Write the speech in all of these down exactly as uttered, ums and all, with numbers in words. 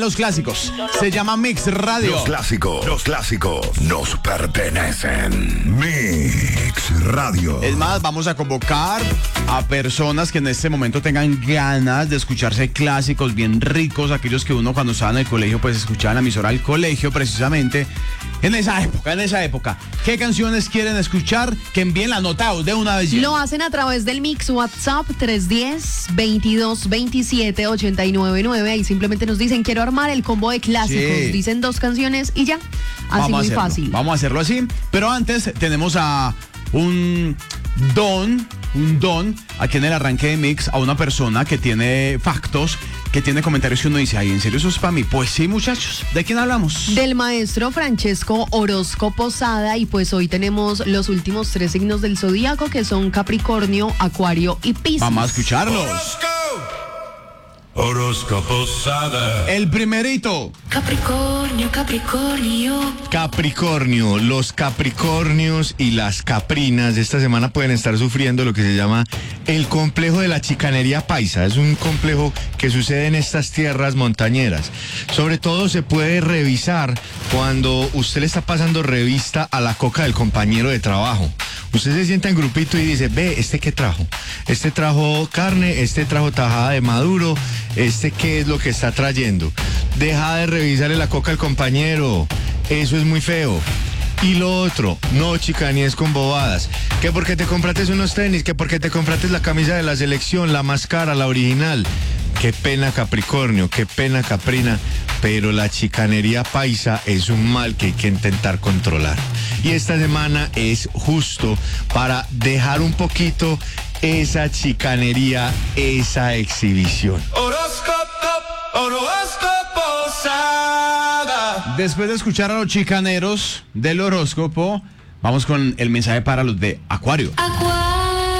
Los clásicos. Se llama Mix Radio. Los clásicos, los clásicos nos pertenecen. Mix Radio. Es más, vamos a convocar a personas que en este momento tengan ganas de escucharse clásicos bien ricos, aquellos que uno cuando estaba en el colegio pues escuchaba en la emisora del colegio precisamente. En esa época, en esa época. ¿Qué canciones quieren escuchar? Que envíen la nota de una vez. Lo hacen a través del Mix WhatsApp tres uno cero, veintidós veintisiete, ochenta y nueve nueve. Ahí simplemente nos dicen, quiero armar el combo de clásicos. Sí. Dicen dos canciones y ya. Así Vamos muy a fácil. Vamos a hacerlo así. Pero antes tenemos a un don, un don, aquí en el arranque de Mix, a una persona que tiene factos, que tiene comentarios que uno dice, ay, ¿en serio eso es para mí? Pues sí, muchachos. ¿De quién hablamos? Del maestro Francesco Orozco Posada, y pues hoy tenemos los últimos tres signos del zodíaco, que son Capricornio, Acuario y Piscis. Vamos a escucharlos. Orozco Posada. El primerito. Capricornio, Capricornio. Capricornio, los Capricornios y las Caprinas de esta semana pueden estar sufriendo lo que se llama el complejo de la chicanería paisa. Es un complejo que sucede en estas tierras montañeras. Sobre todo se puede revisar cuando usted le está pasando revista a la coca del compañero de trabajo. Usted se sienta en grupito y dice, ve, ¿este qué trajo? Este trajo carne, este trajo tajada de maduro, este qué es lo que está trayendo. Deja de revisarle la coca al compañero, eso es muy feo. Y lo otro, no chicaníes con bobadas. Que porque te compraste unos tenis, que porque te compraste la camisa de la selección, la más cara, la original. Qué pena Capricornio, qué pena Caprina, pero la chicanería paisa es un mal que hay que intentar controlar. Y esta semana es justo para dejar un poquito esa chicanería, esa exhibición. Horóscopo, horóscopo Posada. Después de escuchar a los chicaneros del horóscopo, vamos con el mensaje para los de Acuario. Acuario.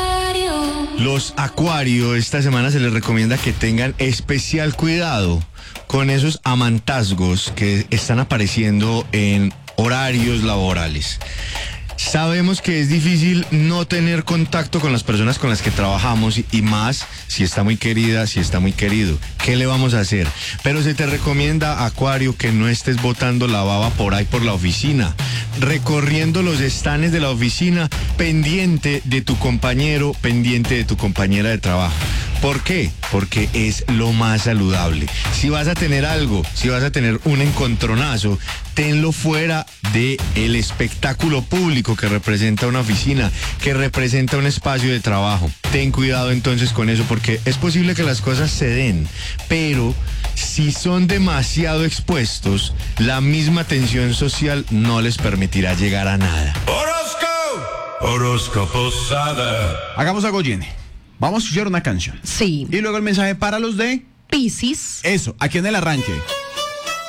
Los Acuario, esta semana se les recomienda que tengan especial cuidado con esos amantazgos que están apareciendo en horarios laborales. Sabemos que es difícil no tener contacto con las personas con las que trabajamos y, y más si está muy querida, si está muy querido. ¿Qué le vamos a hacer? Pero se te recomienda, Acuario, que no estés botando la baba por ahí por la oficina, recorriendo los estanes de la oficina, pendiente de tu compañero, pendiente de tu compañera de trabajo. ¿Por qué? Porque es lo más saludable. Si vas a tener algo, si vas a tener un encontronazo, tenlo fuera de el espectáculo público que representa una oficina, que representa un espacio de trabajo. Ten cuidado entonces con eso, porque es posible que las cosas se den, pero si son demasiado expuestos, la misma tensión social no les permitirá llegar a nada. Orozco, Orozco Posada. Hagamos algo, Jenny. Vamos a escuchar una canción. Sí. Y luego el mensaje para los de Piscis. eso, aquí en el arranque.